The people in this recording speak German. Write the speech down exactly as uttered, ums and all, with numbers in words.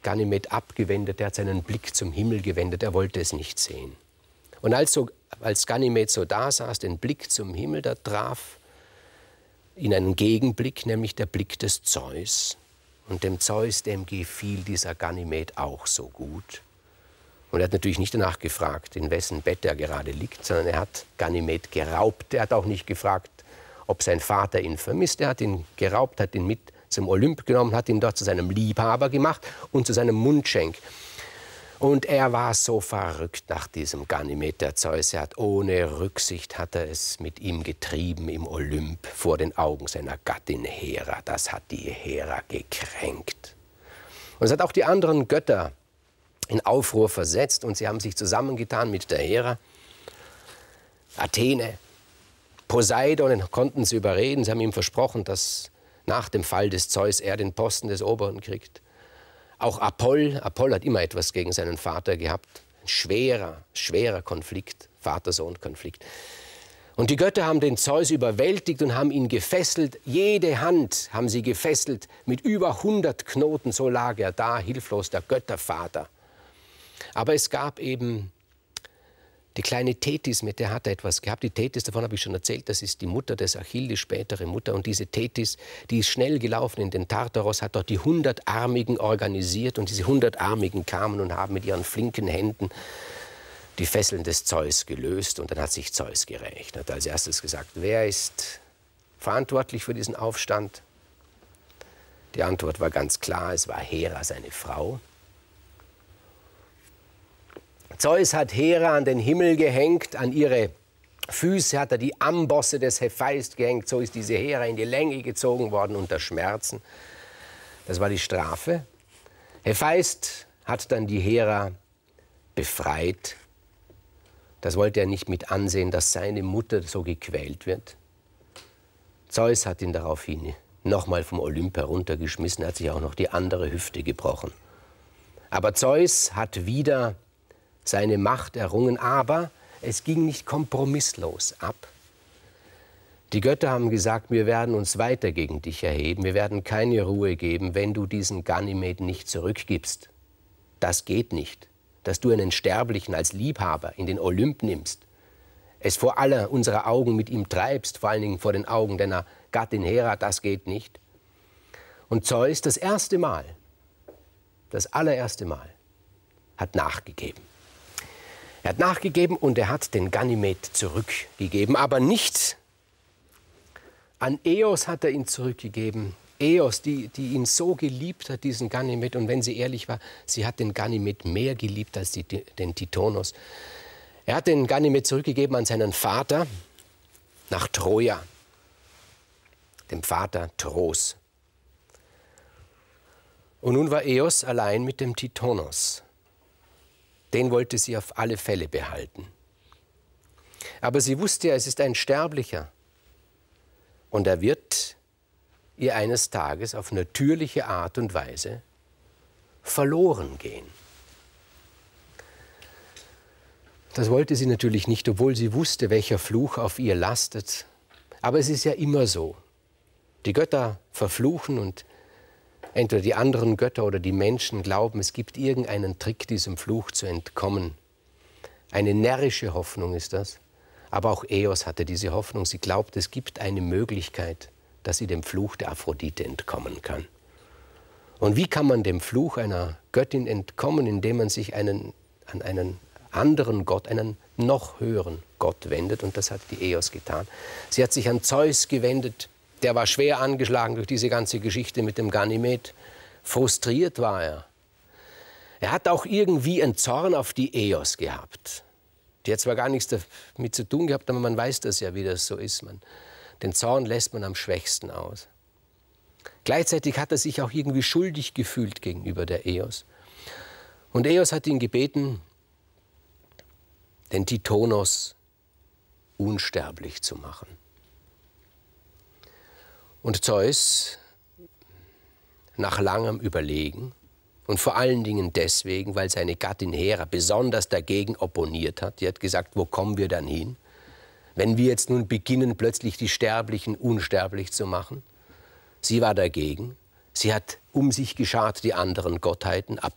Ganymed abgewendet, er hat seinen Blick zum Himmel gewendet, er wollte es nicht sehen. Und als, so, als Ganymed so da saß, den Blick zum Himmel, da traf ihn einen Gegenblick, nämlich der Blick des Zeus. Und dem Zeus, dem gefiel dieser Ganymed auch so gut. Und er hat natürlich nicht danach gefragt, in wessen Bett er gerade liegt, sondern er hat Ganymed geraubt. Er hat auch nicht gefragt, ob sein Vater ihn vermisst. Er hat ihn geraubt, hat ihn mit zum Olymp genommen, hat ihn dort zu seinem Liebhaber gemacht und zu seinem Mundschenk. Und er war so verrückt nach diesem Ganymed, der Zeus. Er hat ohne Rücksicht hat er es mit ihm getrieben im Olymp vor den Augen seiner Gattin Hera. Das hat die Hera gekränkt. Und es hat auch die anderen Götter in Aufruhr versetzt und sie haben sich zusammengetan mit der Hera. Athene, Poseidon konnten sie überreden. Sie haben ihm versprochen, dass nach dem Fall des Zeus er den Posten des Oberen kriegt. Auch Apoll, Apoll hat immer etwas gegen seinen Vater gehabt. Ein schwerer, schwerer Konflikt, Vater-Sohn-Konflikt. Und die Götter haben den Zeus überwältigt und haben ihn gefesselt. Jede Hand haben sie gefesselt mit über hundert Knoten. So lag er da, hilflos, der Göttervater. Aber es gab eben die kleine Thetis, mit der hat er etwas gehabt. Die Thetis, davon habe ich schon erzählt, das ist die Mutter des Achill, die spätere Mutter. Und diese Thetis, die ist schnell gelaufen in den Tartaros, hat dort die Hundertarmigen organisiert. Und diese Hundertarmigen kamen und haben mit ihren flinken Händen die Fesseln des Zeus gelöst. Und dann hat sich Zeus gerächt. Er hat als erstes gesagt, wer ist verantwortlich für diesen Aufstand? Die Antwort war ganz klar, es war Hera, seine Frau. Zeus hat Hera an den Himmel gehängt, an ihre Füße hat er die Ambosse des Hephaist gehängt. So ist diese Hera in die Länge gezogen worden unter Schmerzen. Das war die Strafe. Hephaist hat dann die Hera befreit. Das wollte er nicht mit ansehen, dass seine Mutter so gequält wird. Zeus hat ihn daraufhin nochmal vom Olymp heruntergeschmissen, hat sich auch noch die andere Hüfte gebrochen. Aber Zeus hat wieder seine Macht errungen, aber es ging nicht kompromisslos ab. Die Götter haben gesagt, wir werden uns weiter gegen dich erheben, wir werden keine Ruhe geben, wenn du diesen Ganymed nicht zurückgibst. Das geht nicht, dass du einen Sterblichen als Liebhaber in den Olymp nimmst, es vor aller unserer Augen mit ihm treibst, vor allen Dingen vor den Augen deiner Gattin Hera, das geht nicht. Und Zeus das erste Mal, das allererste Mal, hat nachgegeben. Er hat nachgegeben und er hat den Ganymed zurückgegeben, aber nicht an Eos hat er ihn zurückgegeben. Eos, die, die ihn so geliebt hat, diesen Ganymed, und wenn sie ehrlich war, sie hat den Ganymed mehr geliebt als die, den Tithonus. Er hat den Ganymed zurückgegeben an seinen Vater nach Troja, dem Vater Tros. Und nun war Eos allein mit dem Tithonus. Den wollte sie auf alle Fälle behalten. Aber sie wusste ja, es ist ein Sterblicher. Und er wird ihr eines Tages auf natürliche Art und Weise verloren gehen. Das wollte sie natürlich nicht, obwohl sie wusste, welcher Fluch auf ihr lastet. Aber es ist ja immer so. Die Götter verfluchen und entweder die anderen Götter oder die Menschen glauben, es gibt irgendeinen Trick, diesem Fluch zu entkommen. Eine närrische Hoffnung ist das. Aber auch Eos hatte diese Hoffnung. Sie glaubt, es gibt eine Möglichkeit, dass sie dem Fluch der Aphrodite entkommen kann. Und wie kann man dem Fluch einer Göttin entkommen, indem man sich einen, an einen anderen Gott, einen noch höheren Gott wendet? Und das hat die Eos getan. Sie hat sich an Zeus gewendet. Der war schwer angeschlagen durch diese ganze Geschichte mit dem Ganymed. Frustriert war er. Er hat auch irgendwie einen Zorn auf die Eos gehabt. Die hat zwar gar nichts damit zu tun gehabt, aber man weiß das ja, wie das so ist. Man, den Zorn lässt man am schwächsten aus. Gleichzeitig hat er sich auch irgendwie schuldig gefühlt gegenüber der Eos. Und Eos hat ihn gebeten, den Tithonus unsterblich zu machen. Und Zeus, nach langem Überlegen und vor allen Dingen deswegen, weil seine Gattin Hera besonders dagegen opponiert hat, die hat gesagt, wo kommen wir dann hin, wenn wir jetzt nun beginnen, plötzlich die Sterblichen unsterblich zu machen? Sie war dagegen. Sie hat um sich geschart die anderen Gottheiten,